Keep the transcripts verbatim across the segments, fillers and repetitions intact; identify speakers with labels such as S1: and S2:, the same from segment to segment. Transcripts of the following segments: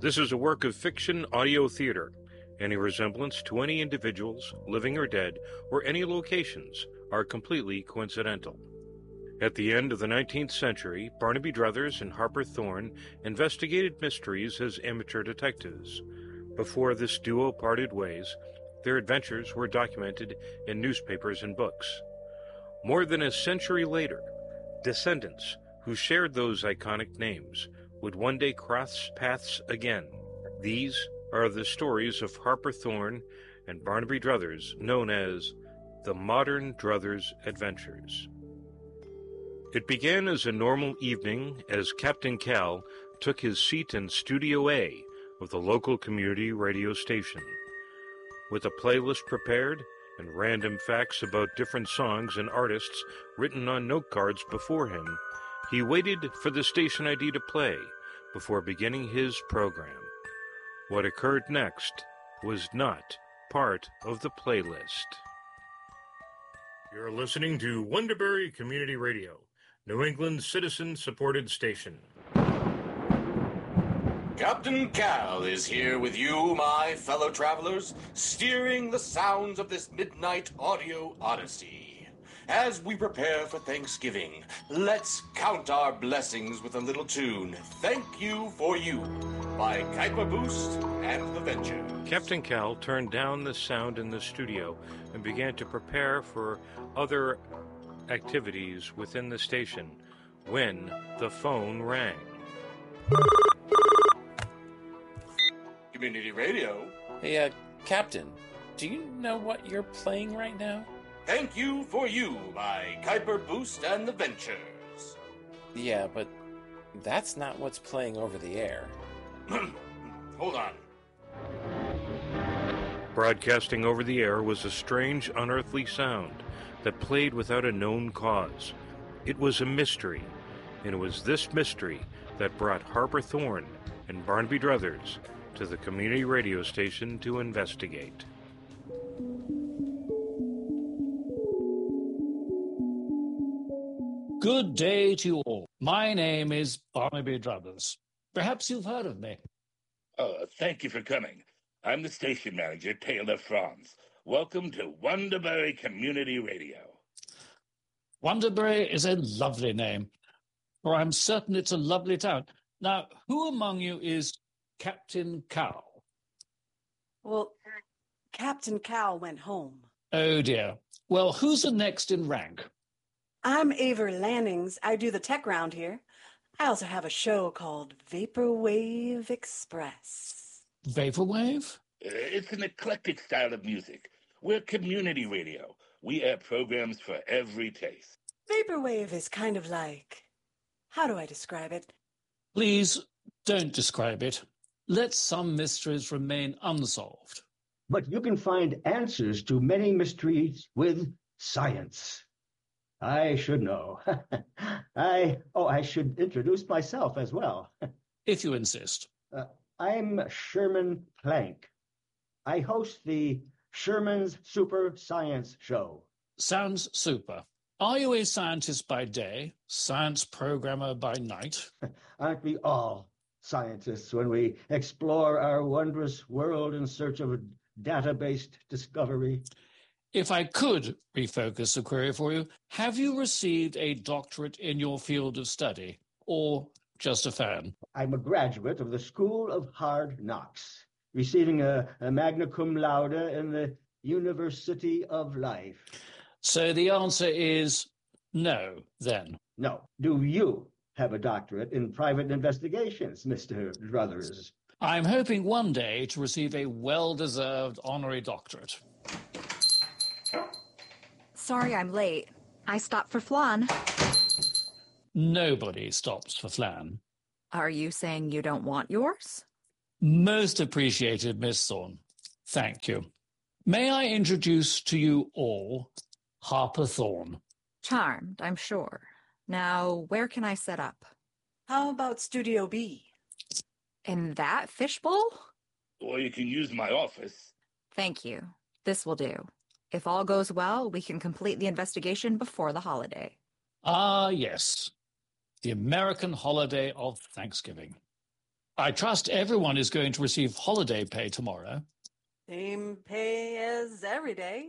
S1: This is a work of fiction audio theater. Any resemblance to any individuals, living or dead, or any locations are completely coincidental. At the end of the nineteenth century, Barnaby Druthers and Harper Thorne investigated mysteries as amateur detectives. Before this duo parted ways, their adventures were documented in newspapers and books. More than a century later, descendants who shared those iconic names would one day cross paths again. These are the stories of Harper Thorne and Barnaby Druthers, known as the Modern Druthers Adventures. It began as a normal evening as Captain Cal took his seat in Studio A of the local community radio station. With a playlist prepared and random facts about different songs and artists written on note cards before him, he waited for the station I D to play before beginning his program. What occurred next was not part of the playlist. You're listening to Wonderbury Community Radio, New England's citizen-supported station.
S2: Captain Cal is here with you, my fellow travelers, steering the sounds of this midnight audio odyssey. As we prepare for Thanksgiving, let's count our blessings with a little tune, Thank You for You, by Kuiper Boost and The Venture.
S1: Captain Cal turned down the sound in the studio and began to prepare for other activities within the station when the phone rang.
S2: Community Radio.
S3: Hey, uh, Captain, do you know what you're playing right now?
S2: Thank You for You by Kuiper Boost and The Ventures.
S3: Yeah, but that's not what's playing over the air.
S2: Hold on.
S1: Broadcasting over the air was a strange, unearthly sound that played without a known cause. It was a mystery, and it was this mystery that brought Harper Thorne and Barnaby Druthers to the community radio station to investigate.
S4: Good day to you all. My name is Barnaby Druthers. Perhaps you've heard of me.
S5: Oh, thank you for coming. I'm the station manager, Taylor Franz. Welcome to Wonderbury Community Radio.
S4: Wonderbury is a lovely name, or I'm certain it's a lovely town. Now, who among you is Captain Cal?
S6: Well, Captain Cal went home.
S4: Oh, dear. Well, who's the next in rank?
S6: I'm Aver Lannings. I do the tech round here. I also have a show called Vaporwave Express.
S4: Vaporwave?
S5: Uh, it's an eclectic style of music. We're community radio. We air programs for every taste.
S6: Vaporwave is kind of like... How do I describe it?
S4: Please don't describe it. Let some mysteries remain unsolved.
S7: But you can find answers to many mysteries with science. I should know. I oh, I should introduce myself as well.
S4: If you insist.
S7: Uh, I'm Sherman Plank. I host the Sherman's Super Science Show.
S4: Sounds super. Are you a scientist by day, science programmer by night?
S7: Aren't we all scientists when we explore our wondrous world in search of a data-based discovery?
S4: If I could refocus the query for you, have you received a doctorate in your field of study, or just a fan?
S7: I'm a graduate of the School of Hard Knocks, receiving a, a magna cum laude in the University of Life.
S4: So the answer is no, then.
S7: No. Do you have a doctorate in private investigations, Mister Druthers?
S4: I'm hoping one day to receive a well-deserved honorary doctorate.
S8: Sorry I'm late. I stopped for flan.
S4: Nobody stops for flan.
S8: Are you saying you don't want yours?
S4: Most appreciated, Miss Thorne. Thank you. May I introduce to you all Harper Thorne?
S8: Charmed, I'm sure. Now, where can I set up?
S6: How about Studio B?
S8: In that fishbowl?
S5: Or you can use my office.
S8: Thank you. This will do. If all goes well, we can complete the investigation before the holiday.
S4: Ah, yes. The American holiday of Thanksgiving. I trust everyone is going to receive holiday pay tomorrow.
S6: Same pay as every day.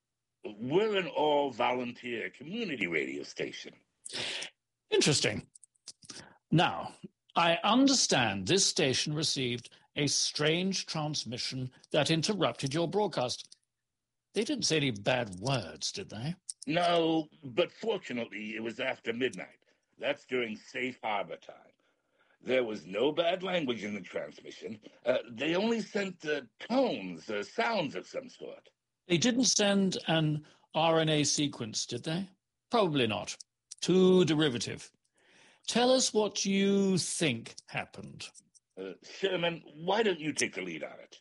S5: We're an all-volunteer community radio station.
S4: Interesting. Now, I understand this station received a strange transmission that interrupted your broadcast. They didn't say any bad words, did they?
S5: No, but fortunately it was after midnight. That's during safe harbor time. There was no bad language in the transmission. Uh, they only sent uh, tones, uh, sounds of some sort.
S4: They didn't send an R N A sequence, did they? Probably not. Too derivative. Tell us what you think happened.
S5: Uh, Sherman, why don't you take the lead on it?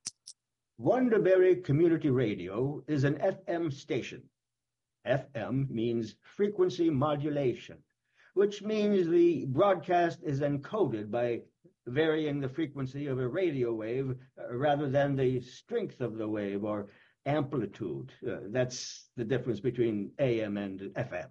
S7: Wonderberry Community Radio is an F M station. F M means frequency modulation, which means the broadcast is encoded by varying the frequency of a radio wave uh, rather than the strength of the wave or amplitude. Uh, that's the difference between A M and F M.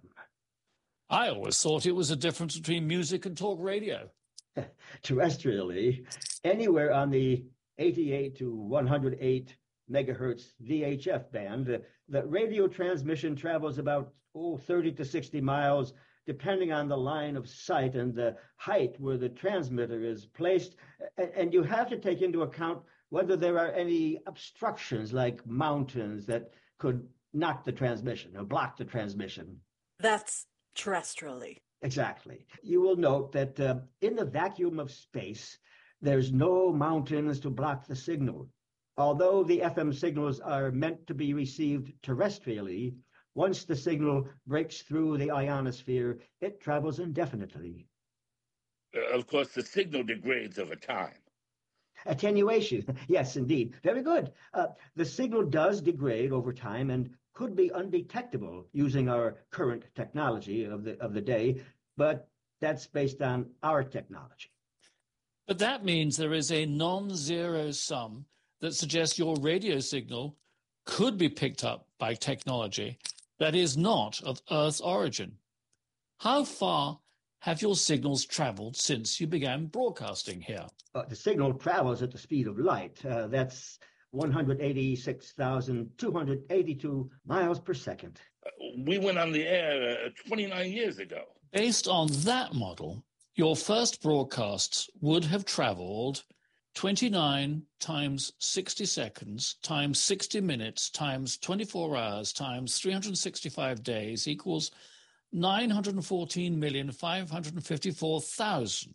S4: I always thought it was a difference between music and talk radio.
S7: Terrestrially, anywhere on the eighty-eight to one hundred eight megahertz V H F band, uh, the radio transmission travels about oh, thirty to sixty miles, depending on the line of sight and the height where the transmitter is placed. And, and you have to take into account whether there are any obstructions like mountains that could knock the transmission or block the transmission.
S6: That's terrestrially.
S7: Exactly. You will note that uh, in the vacuum of space, there's no mountains to block the signal. Although the F M signals are meant to be received terrestrially, once the signal breaks through the ionosphere, it travels indefinitely.
S5: Uh, of course, the signal degrades over time.
S7: Attenuation. Yes, indeed. Very good. Uh, the signal does degrade over time and could be undetectable using our current technology of the of the day, but that's based on our technology.
S4: But that means there is a non-zero sum that suggests your radio signal could be picked up by technology that is not of Earth origin. How far have your signals traveled since you began broadcasting here?
S7: Uh, the signal travels at the speed of light. Uh, that's one hundred eighty-six thousand two hundred eighty-two miles per second.
S5: Uh, we went on the air uh, twenty-nine years ago.
S4: Based on that model, your first broadcasts would have traveled twenty-nine times sixty seconds times sixty minutes times twenty-four hours times three hundred sixty-five days equals nine hundred fourteen million five hundred fifty-four thousand.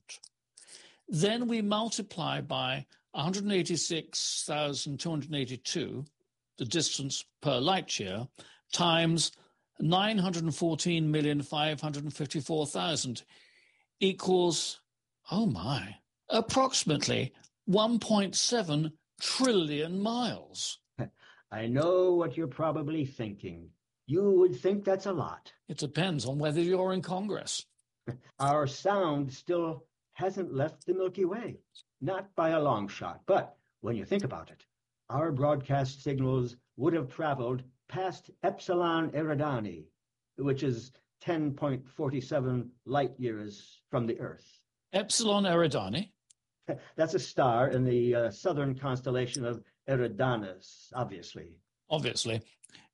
S4: Then we multiply by one hundred eighty-six thousand two hundred eighty-two, the distance per light year, times nine hundred fourteen million five hundred fifty-four thousand equals, oh my, approximately one point seven trillion miles.
S7: I know what you're probably thinking. You would think that's a lot.
S4: It depends on whether you're in Congress.
S7: Our sound still hasn't left the Milky Way. Not by a long shot, but when you think about it, our broadcast signals would have traveled past Epsilon Eridani, which is ten point four seven light years from the Earth.
S4: Epsilon Eridani?
S7: That's a star in the uh, southern constellation of Eridanus, obviously.
S4: Obviously.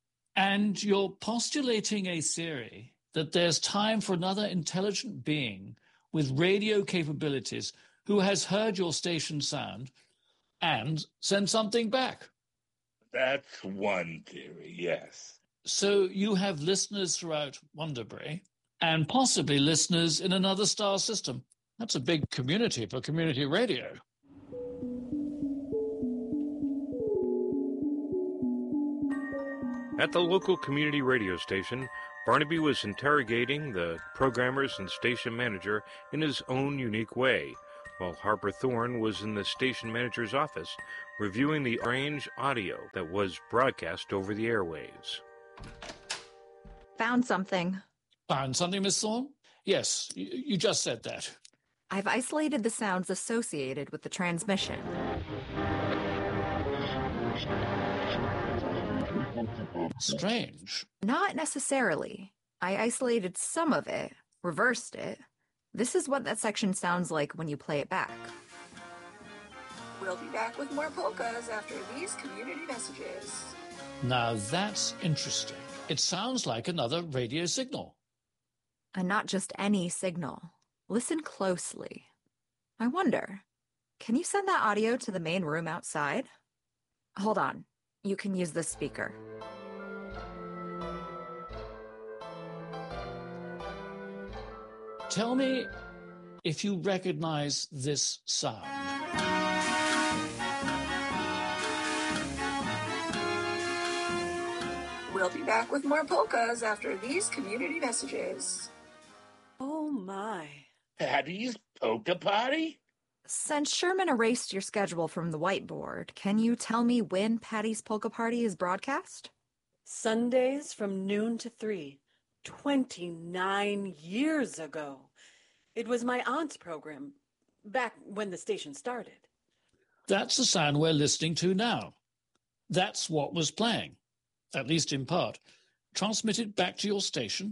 S4: And you're postulating a theory that there's time for another intelligent being with radio capabilities who has heard your station sound and sent something back.
S5: That's one theory, yes.
S4: So you have listeners throughout Wonderberry and possibly listeners in another star system. That's a big community for community radio.
S1: At the local community radio station, Barnaby was interrogating the programmers and station manager in his own unique way, while Harper Thorne was in the station manager's office reviewing the strange audio that was broadcast over the airwaves.
S8: Found something.
S4: Found something, Miss Thorne? Yes, you, you just said that.
S8: I've isolated the sounds associated with the transmission.
S4: Strange.
S8: Not necessarily. I isolated some of it, reversed it. This is what that section sounds like when you play it back.
S9: We'll be back with more polkas after these community messages.
S4: Now that's interesting. It sounds like another radio signal.
S8: And not just any signal. Listen closely. I wonder, can you send that audio to the main room outside? Hold on. You can use this speaker.
S4: Tell me if you recognize this sound.
S9: We'll be back with more polkas after these community messages.
S6: Oh, my.
S5: Patty's Polka Party?
S8: Since Sherman erased your schedule from the whiteboard, can you tell me when Patty's Polka Party is broadcast?
S6: Sundays from noon to three. twenty-nine years ago. It was my aunt's program, back when the station started.
S4: That's the sound we're listening to now. That's what was playing, at least in part, transmitted back to your station.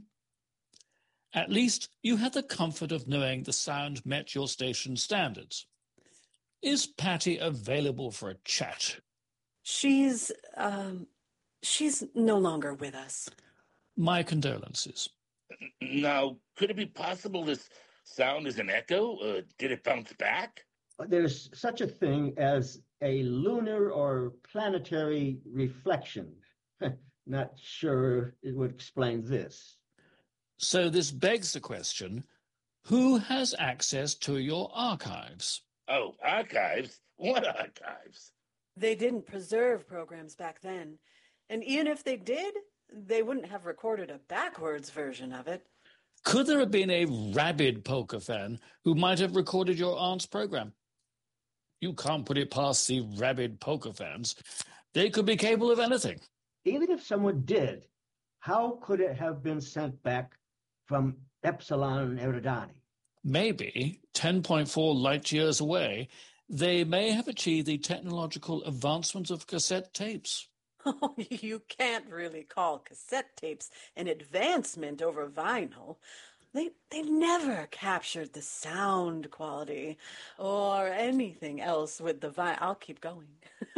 S4: At least you had the comfort of knowing the sound met your station standards. Is Patty available for a chat?
S6: She's, um, she's no longer with us.
S4: My condolences.
S5: Now, could it be possible this sound is an echo? Uh, did it bounce back?
S7: There's such a thing as a lunar or planetary reflection. Not sure it would explain this.
S4: So this begs the question, who has access to your archives?
S5: Oh, archives? What archives?
S6: They didn't preserve programs back then. And even if they did, they wouldn't have recorded a backwards version of it.
S4: Could there have been a rabid polka fan who might have recorded your aunt's program? You can't put it past the rabid polka fans. They could be capable of anything.
S7: Even if someone did, how could it have been sent back from Epsilon Eridani?
S4: Maybe, ten point four light years away, they may have achieved the technological advancement of cassette tapes.
S6: Oh, you can't really call cassette tapes an advancement over vinyl. They they never captured the sound quality or anything else with the vinyl. I'll keep going.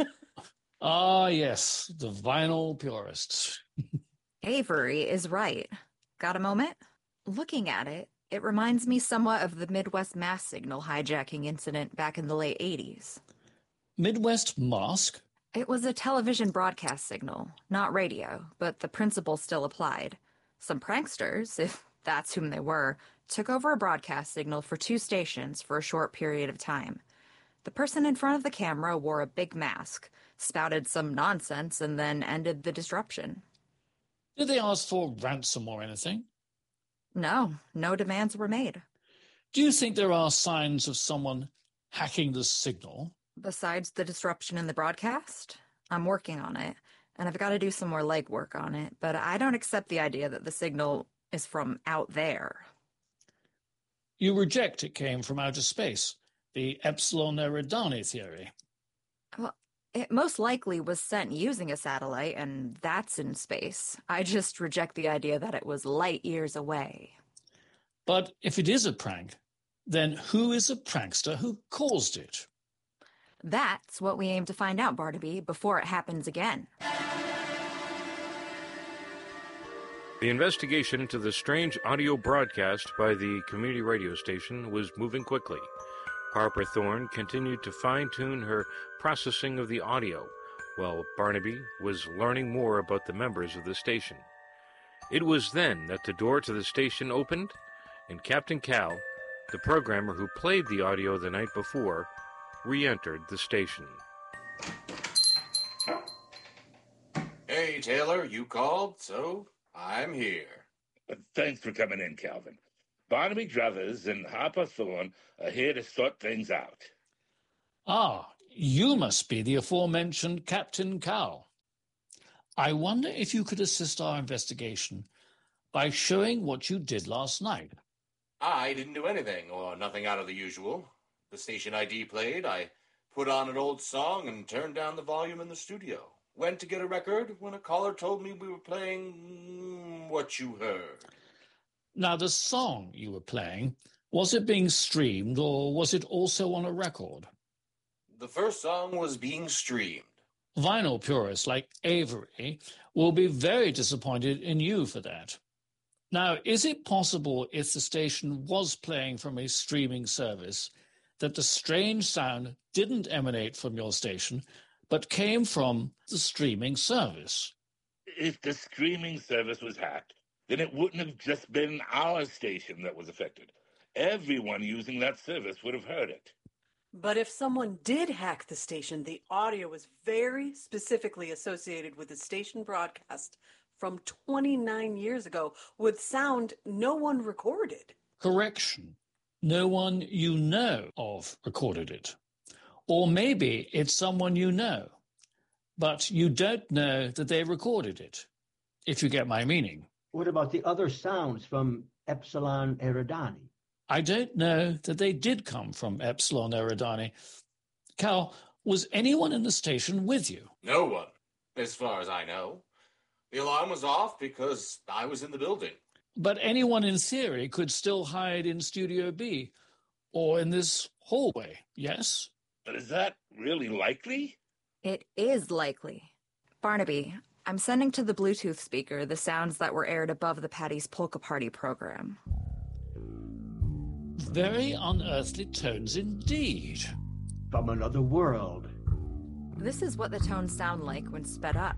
S4: Ah, yes, the vinyl purists.
S8: Avery is right. Got a moment? Looking at it, it reminds me somewhat of the Midwest Mass Signal hijacking incident back in the late eighties.
S4: Midwest Mask?
S8: It was a television broadcast signal, not radio, but the principle still applied. Some pranksters, if that's whom they were, took over a broadcast signal for two stations for a short period of time. The person in front of the camera wore a big mask, spouted some nonsense, and then ended the disruption.
S4: Did they ask for ransom or anything?
S8: No, no demands were made.
S4: Do you think there are signs of someone hacking the signal?
S8: Besides the disruption in the broadcast? I'm working on it, and I've got to do some more legwork on it, but I don't accept the idea that the signal is from out there.
S4: You reject it came from outer space, the Epsilon Eridani theory.
S8: Well, it most likely was sent using a satellite, and that's in space. I just reject the idea that it was light years away.
S4: But if it is a prank, then who is the prankster who caused it?
S8: That's what we aim to find out, Barnaby, before it happens again.
S1: The investigation into the strange audio broadcast by the community radio station was moving quickly. Harper Thorne continued to fine-tune her processing of the audio, while Barnaby was learning more about the members of the station. It was then that the door to the station opened, and Captain Cal, the programmer who played the audio the night before, re-entered the station.
S2: Hey, Taylor, you called, so I'm here.
S5: Thanks for coming in, Calvin. Barnaby Druthers and Harper Thorne are here to sort things out.
S4: Ah, you must be the aforementioned Captain Cal. I wonder if you could assist our investigation by showing what you did last night.
S2: I didn't do anything, or nothing out of the usual. The station I D played, I put on an old song and turned down the volume in the studio. Went to get a record when a caller told me we were playing mm, what you heard.
S4: Now, the song you were playing, was it being streamed or was it also on a record?
S2: the first song was being streamed.
S4: Vinyl purists like Avery will be very disappointed in you for that. Now, is it possible, if the station was playing from a streaming service, that the strange sound didn't emanate from your station, but came from the streaming service?
S5: If the streaming service was hacked, then it wouldn't have just been our station that was affected. Everyone using that service would have heard it.
S6: But if someone did hack the station, the audio was very specifically associated with the station broadcast from twenty-nine years ago with sound no one recorded.
S4: Correction. No one you know of recorded it. Or maybe it's someone you know, but you don't know that they recorded it, if you get my meaning.
S7: What about the other sounds from Epsilon Eridani?
S4: I don't know that they did come from Epsilon Eridani. Cal, was anyone in the station with you?
S2: No one, as far as I know. The alarm was off because I was in the building.
S4: But anyone in theory could still hide in Studio B or in this hallway, yes?
S5: But is that really likely?
S8: It is likely. Barnaby, I'm sending to the Bluetooth speaker the sounds that were aired above the Patty's Polka Party program.
S4: Very unearthly tones indeed.
S7: From another world.
S8: This is what the tones sound like when sped up.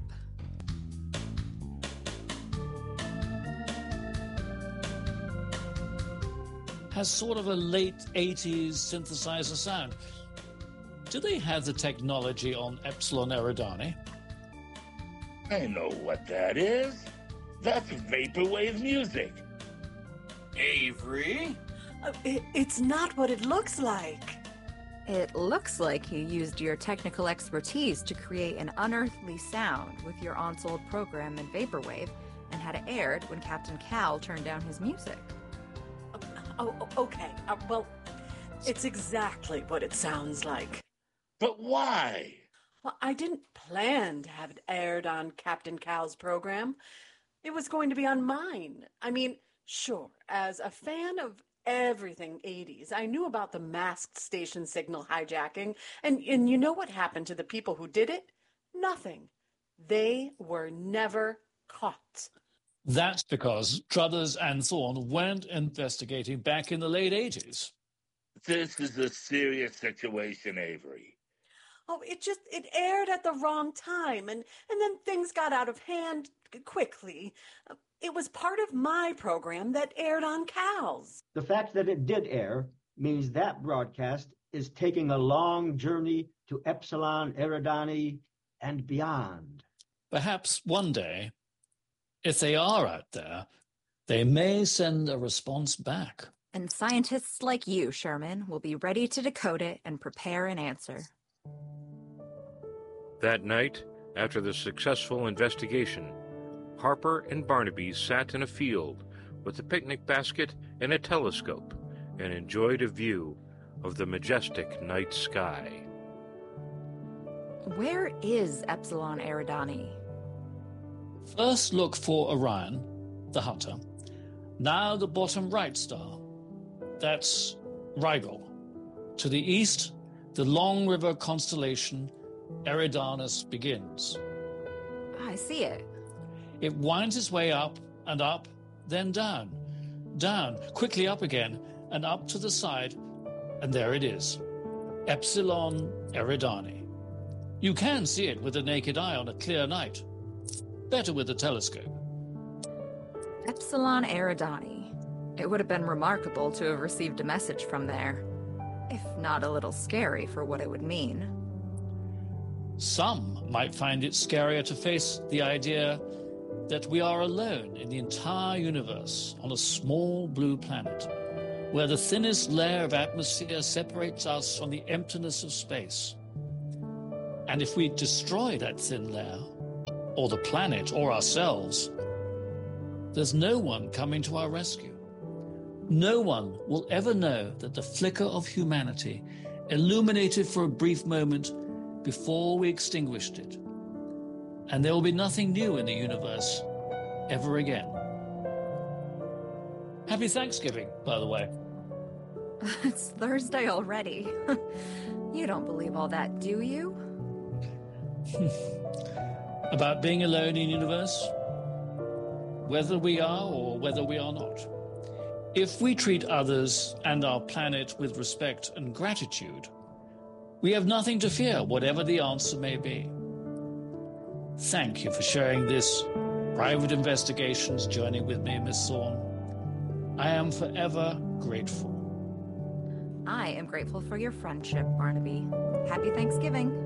S4: Has sort of a late eighties synthesizer sound. Do they have the technology on Epsilon Eridani?
S5: I know what that is. That's vaporwave music.
S2: Avery?
S6: Uh, it, it's not what it looks like.
S8: It looks like you used your technical expertise to create an unearthly sound with your on-sold program in vaporwave and had it aired when Captain Cal turned down his music.
S6: Oh, okay. Uh, well, it's exactly what it sounds like.
S5: But why?
S6: Well, I didn't plan to have it aired on Captain Cal's program. It was going to be on mine. I mean, sure, as a fan of everything eighties, I knew about the masked station signal hijacking, and, and you know what happened to the people who did it? Nothing. They were never caught.
S4: That's because Truthers and Thorne weren't investigating back in the late eighties.
S5: This is a serious situation, Avery.
S6: Oh, it just, it aired at the wrong time, and, and then things got out of hand quickly. It was part of my program that aired on Cal's.
S7: The fact that it did air means that broadcast is taking a long journey to Epsilon Eridani and beyond.
S4: Perhaps one day, if they are out there, they may send a response back.
S8: And scientists like you, Sherman, will be ready to decode it and prepare an answer.
S1: That night, after the successful investigation, Harper and Barnaby sat in a field with a picnic basket and a telescope and enjoyed a view of the majestic night sky.
S8: Where is Epsilon Eridani?
S4: First look for Orion, the Hunter. Now the bottom right star. That's Rigel. To the east, the Long River constellation Eridanus begins.
S8: I see it.
S4: It winds its way up and up, then down, down, quickly up again, and up to the side, and there it is, Epsilon Eridani. You can see it with the naked eye on a clear night. Better with a telescope.
S8: Epsilon Eridani. It would have been remarkable to have received a message from there, if not a little scary for what it would mean.
S4: Some might find it scarier to face the idea that we are alone in the entire universe on a small blue planet, where the thinnest layer of atmosphere separates us from the emptiness of space. And if we destroy that thin layer, or the planet, or ourselves, there's no one coming to our rescue. No one will ever know that the flicker of humanity illuminated for a brief moment before we extinguished it. And there will be nothing new in the universe ever again. Happy Thanksgiving, by the way.
S8: It's Thursday already. You You don't believe all that, do you?
S4: About being alone in the universe? Whether we are or whether we are not. If we treat others and our planet with respect and gratitude, we have nothing to fear, whatever the answer may be. Thank you for sharing this private investigations journey with me, Miss Thorne. I am forever grateful.
S8: I am grateful for your friendship, Barnaby. Happy Thanksgiving.